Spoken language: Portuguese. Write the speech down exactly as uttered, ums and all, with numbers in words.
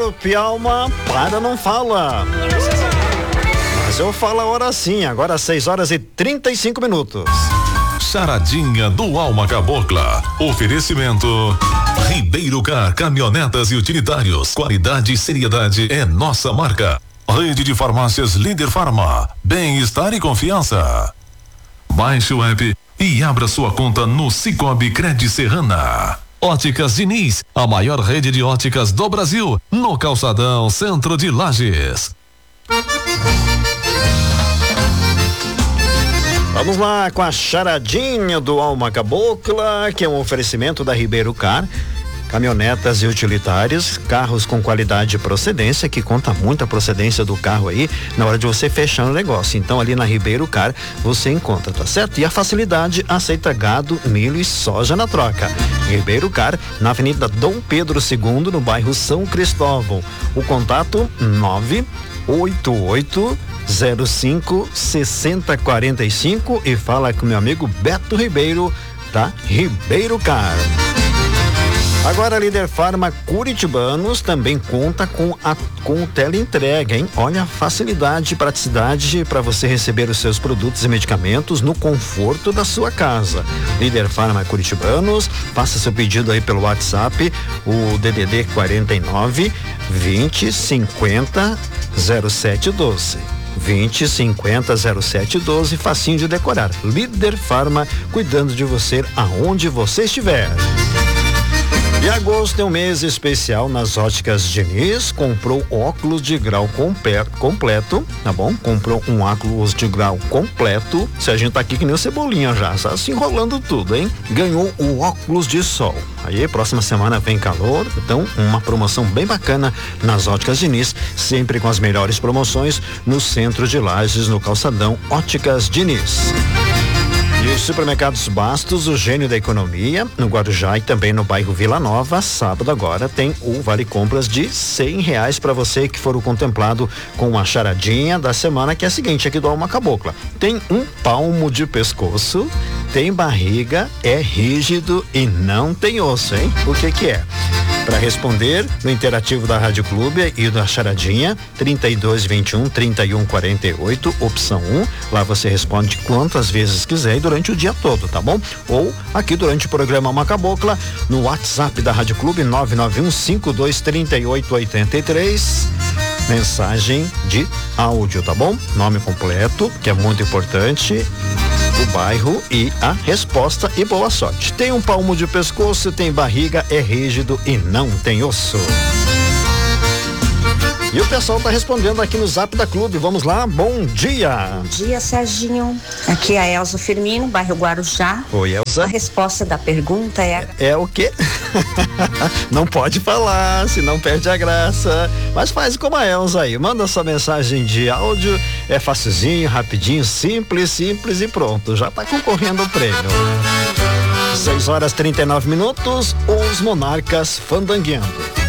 Ô, Pialma, para, não fala. Mas eu falo a hora sim, agora seis horas e trinta e cinco minutos. Charadinha do Alma Cabocla. Oferecimento Ribeiro Car, caminhonetas e utilitários. Qualidade e seriedade é nossa marca. Rede de farmácias Líder Farma. Bem-estar e confiança. Baixe o app e abra sua conta no Cicobi Cred Serrana. Óticas Diniz, a maior rede de óticas do Brasil, no Calçadão, centro de Lages. Vamos lá com a charadinha do Alma Cabocla, que é um oferecimento da Ribeiro Car, caminhonetas e utilitários, carros com qualidade e procedência, que conta muito a procedência do carro aí na hora de você fechar o negócio. Então ali na Ribeiro Car você encontra, tá certo? E a facilidade, aceita gado, milho e soja na troca. Ribeiro Car, na Avenida Dom Pedro segundo, no bairro São Cristóvão. O contato nove oito oito zero cinco sessenta quarenta e cinco e fala com meu amigo Beto Ribeiro, tá? Ribeiro Car. Agora a Líder Farma Curitibanos também conta com a com teleentrega, hein? Olha a facilidade e praticidade para você receber os seus produtos e medicamentos no conforto da sua casa. Líder Farma Curitibanos, faça seu pedido aí pelo WhatsApp, o D D D quarenta e nove vinte cinquenta zero sete doze. vinte cinquenta zero sete doze, facinho de decorar. Líder Farma, cuidando de você aonde você estiver. E agosto é um mês especial nas Óticas Diniz. Comprou óculos de grau completo, completo, tá bom? Comprou um óculos de grau completo. Se a gente tá aqui que nem o Cebolinha já, tá se enrolando tudo, hein? Ganhou o óculos de sol. Aí, próxima semana vem calor, então uma promoção bem bacana nas Óticas Diniz, sempre com as melhores promoções no centro de Lages, no Calçadão Óticas Diniz. E os supermercados Bastos, o gênio da economia, no Guarujá e também no bairro Vila Nova, sábado agora tem o Vale Compras de cem reais para você que for o contemplado com a charadinha da semana, que é a seguinte, aqui do Alma Cabocla. Tem um palmo de pescoço, tem barriga, é rígido e não tem osso, hein? O que que é? Para responder no interativo da Rádio Clube e da charadinha, trinta e dois vinte e um trinta e um quarenta e oito, opção um. Lá você responde quantas vezes quiser e durante o dia todo, tá bom? Ou aqui durante o programa Alma Cabocla, no WhatsApp da Rádio Clube, nove nove um cinco dois três oito oito três. Mensagem de áudio, tá bom? Nome completo, que é muito importante, o bairro e a resposta, e boa sorte. Tem um palmo de pescoço, tem barriga, é rígido e não tem osso. E o pessoal tá respondendo aqui no Zap da Clube. Vamos lá, bom dia. Bom dia, Serginho. Aqui é a Elza Firmino, bairro Guarujá. Oi, Elza. A resposta da pergunta é... É, é o quê? Não pode falar, senão perde a graça. Mas faz como a Elza aí, manda sua mensagem de áudio, é facilzinho, rapidinho, simples, simples e pronto. Já tá concorrendo ao prêmio. seis horas e trinta e nove minutos, os Monarcas fandangueando.